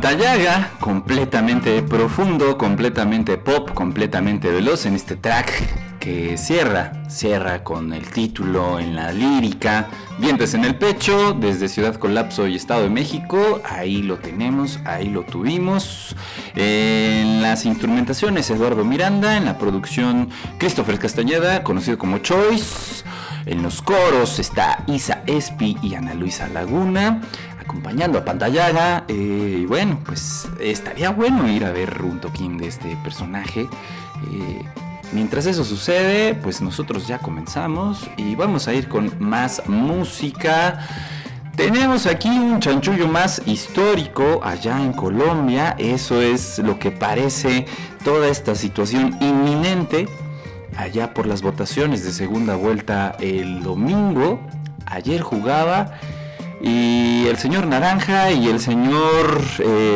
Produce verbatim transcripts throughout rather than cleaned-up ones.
Pantallaga, completamente profundo, completamente pop, completamente veloz en este track que cierra, cierra con el título en la lírica, Dientes en el pecho, desde Ciudad Colapso y Estado de México. Ahí lo tenemos, ahí lo tuvimos. En las instrumentaciones Eduardo Miranda, en la producción Christopher Castañeda, conocido como Choice. En los coros está Isa Espi y Ana Luisa Laguna, acompañando a Pantallaga. Eh, y bueno, pues estaría bueno ir a ver un toquín de este personaje. Eh, mientras eso sucede, pues nosotros ya comenzamos y vamos a ir con más música. Tenemos aquí un chanchullo más histórico allá en Colombia. Eso es lo que parece toda esta situación inminente. Allá por las votaciones de segunda vuelta el domingo, ayer jugaba y el señor Naranja y el señor eh,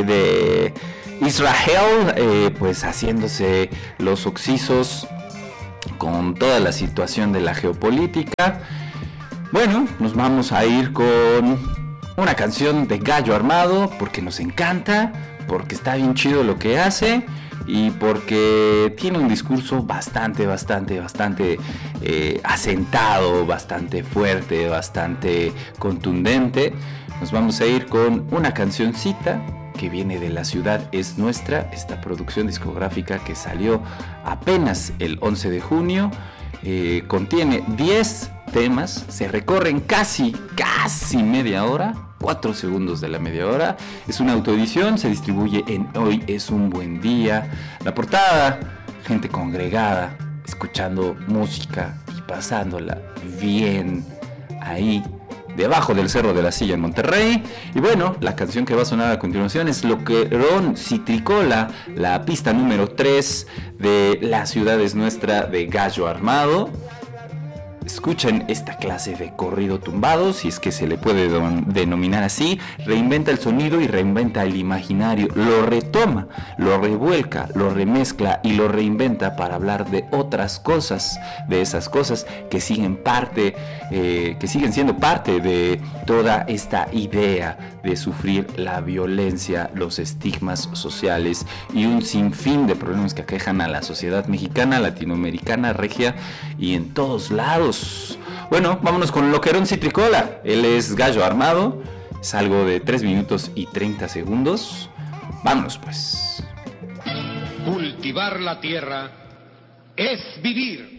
de Israel, eh, pues haciéndose los oxisos con toda la situación de la geopolítica. Bueno, nos vamos a ir con una canción de Gallo Armado porque nos encanta, porque está bien chido lo que hace y porque tiene un discurso bastante, bastante, bastante eh, asentado, bastante fuerte, bastante contundente. Nos vamos a ir con una cancioncita que viene de La Ciudad es Nuestra, esta producción discográfica que salió apenas el once de junio. Eh, contiene diez temas, se recorren casi, casi media hora, cuatro segundos de la media hora. Es una autoedición, se distribuye en Hoy es un Buen Día. La portada, gente congregada, escuchando música y pasándola bien ahí, debajo del Cerro de la Silla en Monterrey. Y bueno, la canción que va a sonar a continuación es Loquerón Citricola, la pista número tres de La Ciudad es Nuestra de Gallo Armado. Escuchen esta clase de corrido tumbado, si es que se le puede don, denominar así. Reinventa el sonido y reinventa el imaginario. Lo retoma, lo revuelca, lo remezcla y lo reinventa para hablar de otras cosas, de esas cosas que siguen parte, eh, que siguen siendo parte de toda esta idea de sufrir la violencia, los estigmas sociales y un sinfín de problemas que aquejan a la sociedad mexicana, latinoamericana, regia y en todos lados. Bueno, vámonos con Loquerón Citricola. Él es Gallo Armado. Es algo de tres minutos y treinta segundos. Vámonos pues. Cultivar la tierra es vivir.